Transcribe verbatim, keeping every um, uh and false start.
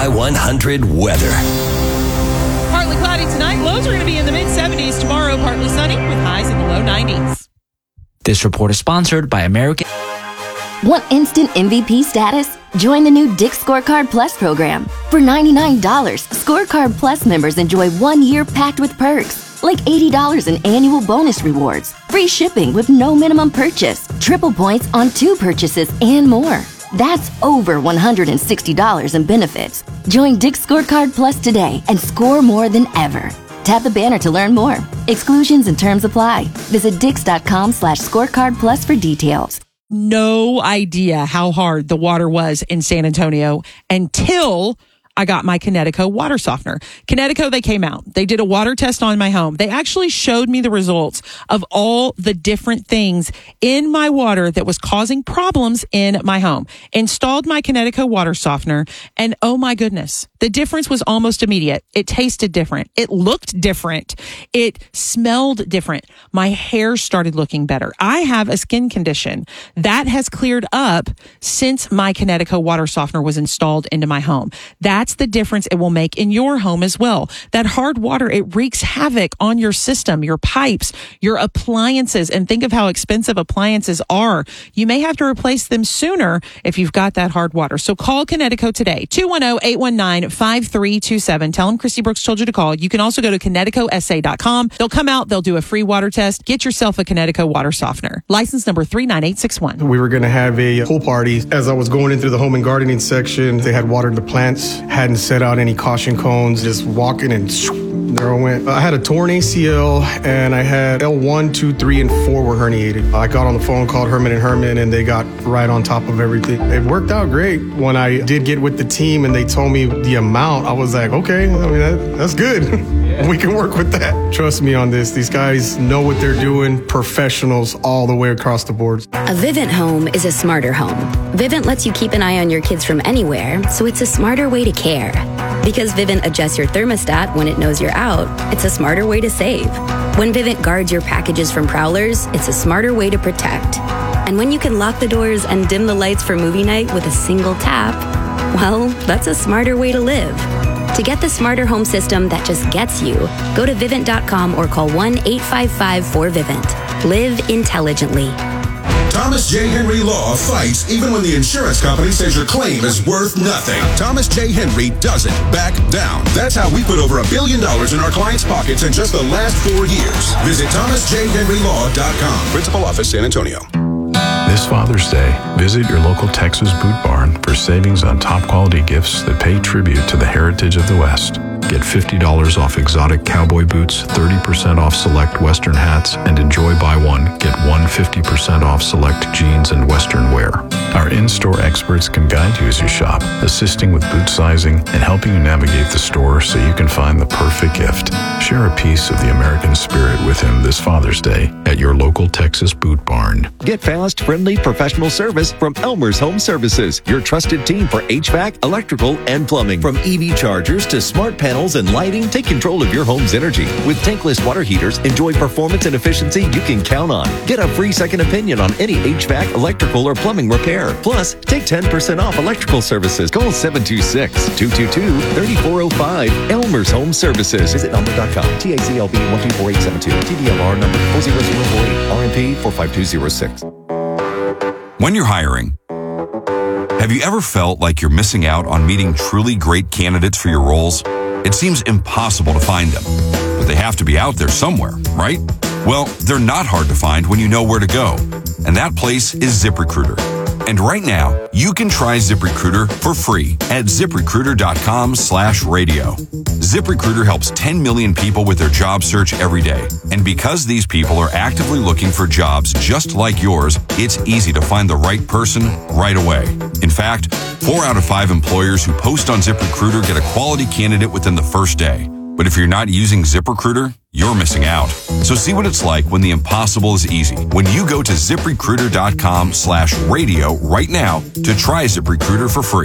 Y one hundred weather. Partly cloudy tonight. Lows are going to be in the mid seventies. Tomorrow, partly sunny with highs in the low nineties. This report is sponsored by American. Want instant M V P status? Join the new Dick's Scorecard Plus program. For ninety-nine dollars, Scorecard Plus members enjoy one year packed with perks, like eighty dollars in annual bonus rewards, free shipping with no minimum purchase, triple points on two purchases, and more. That's over one hundred sixty dollars in benefits. Join Dick's Scorecard Plus today and score more than ever. Tap the banner to learn more. Exclusions and terms apply. Visit dix.com slash scorecard plus for details. No idea how hard the water was in San Antonio until I got my Kinetico water softener. Kinetico, they came out. They did a water test on my home. They actually showed me the results of all the different things in my water that was causing problems in my home. Installed my Kinetico water softener, and oh my goodness, the difference was almost immediate. It tasted different. It looked different. It smelled different. My hair started looking better. I have a skin condition that has cleared up since my Kinetico water softener was installed into my home. That That's the difference it will make in your home as well. That hard water, it wreaks havoc on your system, your pipes, your appliances, and think of how expensive appliances are. You may have to replace them sooner if you've got that hard water. So call Kinetico today, two one zero, eight one nine, five three two seven. Tell them Christy Brooks told you to call. You can also go to kinetico s a dot com. They'll come out, they'll do a free water test. Get yourself a Kinetico water softener. License number three nine eight six one. We were going to have a pool party. As I was going in through the home and gardening section, they had watered the plants, hadn't set out any caution cones, just walking and there I went. I had a torn A C L and I had L one, two, three, and four were herniated. I got on the phone, called Herman and Herman, and they got right on top of everything. It worked out great. When I did get with the team and they told me the amount, I was like, okay, I mean, that, that's good. Yeah. We can work with that. Trust me on this. These guys know what they're doing. Professionals all the way across the board. A Vivint home is a smarter home. Vivint lets you keep an eye on your kids from anywhere, so it's a smarter way to care. Because Vivint adjusts your thermostat when it knows you're out, it's a smarter way to save. When Vivint guards your packages from prowlers, it's a smarter way to protect. And when you can lock the doors and dim the lights for movie night with a single tap, well, that's a smarter way to live. To get the smarter home system that just gets you, go to Vivint dot com or call one eight five five four Vivint. Live intelligently. Thomas J. Henry Law fights even when the insurance company says your claim is worth nothing. Thomas J. Henry doesn't back down. That's how we put over a billion dollars in our clients' pockets in just the last four years. Visit thomas j henry law dot com. Principal Office, San Antonio. This Father's Day, visit your local Texas Boot Barn for savings on top quality gifts that pay tribute to the heritage of the West. Get fifty dollars off exotic cowboy boots, thirty percent off select Western hats, and enjoy buy one, get one fifty percent off select jeans and Western wear. Our in-store experts can guide you as you shop, assisting with boot sizing and helping you navigate the store so you can find the perfect gift. Share a piece of the American spirit with him this Father's Day at your local Texas Boot Barn. Get fast, friendly, professional service from Elmer's Home Services, your trusted team for H V A C, electrical, and plumbing. From E V chargers to smart panels and lighting, take control of your home's energy. With tankless water heaters, enjoy performance and efficiency you can count on. Get a free second opinion on any H V A C, electrical, or plumbing repair. Plus, take ten percent off electrical services. Call seven two six, two two two, three four zero five. Elmer's Home Services. Visit elmer dot com. T A C L B one two four eight seven two. T D L R number four zero zero four eight. R M P four five two zero six. When you're hiring, have you ever felt like you're missing out on meeting truly great candidates for your roles? It seems impossible to find them, but they have to be out there somewhere, right? Well, they're not hard to find when you know where to go, and that place is ZipRecruiter. And right now, you can try ZipRecruiter for free at ZipRecruiter.com slash radio. ZipRecruiter helps ten million people with their job search every day. And because these people are actively looking for jobs just like yours, it's easy to find the right person right away. In fact, four out of five employers who post on ZipRecruiter get a quality candidate within the first day. But if you're not using ZipRecruiter, you're missing out. So see what it's like when the impossible is easy. When you go to ZipRecruiter.com slash radio right now to try ZipRecruiter for free.